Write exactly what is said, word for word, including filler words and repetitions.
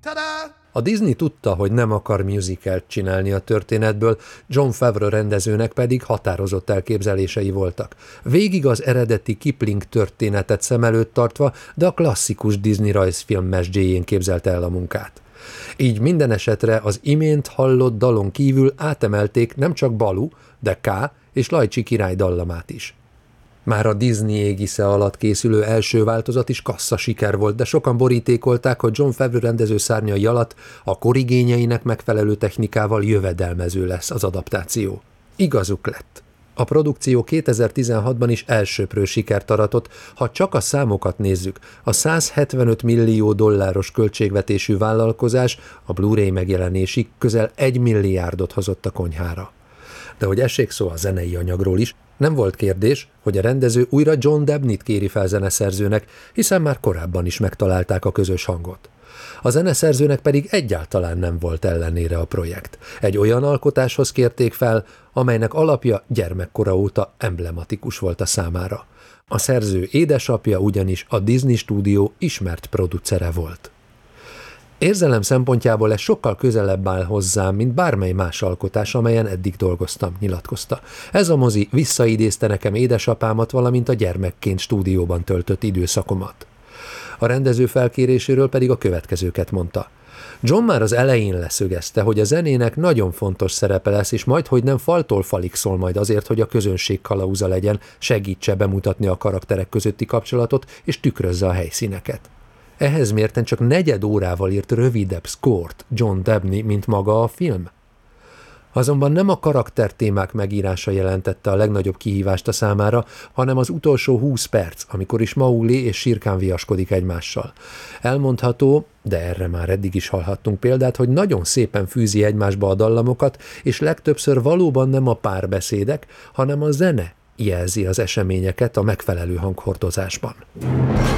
A Disney tudta, hogy nem akar musicalt csinálni a történetből, Jon Favreau rendezőnek pedig határozott elképzelései voltak. Végig az eredeti Kipling történetet szem előtt tartva, de a klasszikus Disney rajzfilm mesdjéjén képzelte el a munkát. Így minden esetre az imént hallott dalon kívül átemelték nem csak Baloo, de K és Lajcsi király dallamát is. Már a Disney égisze alatt készülő első változat is kassza siker volt, de sokan borítékolták, hogy Jon Favreau rendező szárnyai alatt a korigényeinek megfelelő technikával jövedelmező lesz az adaptáció. Igazuk lett. A produkció kétezer-tizenhatban is elsöprő sikert aratott, ha csak a számokat nézzük. A száz hetvenöt millió dolláros költségvetésű vállalkozás a Blu-ray megjelenésig közel egy milliárdot hozott a konyhára. De hogy essék szó a zenei anyagról is, nem volt kérdés, hogy a rendező újra John Dabney-t kéri fel zeneszerzőnek, hiszen már korábban is megtalálták a közös hangot. A zeneszerzőnek pedig egyáltalán nem volt ellenére a projekt. Egy olyan alkotáshoz kérték fel, amelynek alapja gyermekkora óta emblematikus volt a számára. A szerző édesapja ugyanis a Disney stúdió ismert producere volt. Érzelem szempontjából ez sokkal közelebb áll hozzám, mint bármely más alkotás, amelyen eddig dolgoztam, nyilatkozta. Ez a mozi visszaidézte nekem édesapámat, valamint a gyermekként stúdióban töltött időszakomat. A rendező felkéréséről pedig a következőket mondta. John már az elején leszögezte, hogy a zenének nagyon fontos szerepe lesz, és majdhogy nem faltól falig szól majd azért, hogy a közönség kalauza legyen, segítse bemutatni a karakterek közötti kapcsolatot, és tükrözze a helyszíneket. Ehhez mérten csak negyed órával írt rövidebb szkórt John Dabney, mint maga a film. Azonban nem a karaktertémák megírása jelentette a legnagyobb kihívást a számára, hanem az utolsó húsz perc, amikor is Mowgli és Shere Khan viaskodik egymással. Elmondható, de erre már eddig is hallhattunk példát, hogy nagyon szépen fűzi egymásba a dallamokat, és legtöbbször valóban nem a párbeszédek, hanem a zene jelzi az eseményeket a megfelelő hanghordozásban.